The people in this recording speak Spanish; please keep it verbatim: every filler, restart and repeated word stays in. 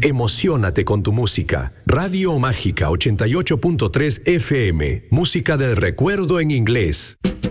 Emociónate con tu música. Radio Mágica ochenta y ocho punto tres F M. Música del recuerdo en inglés.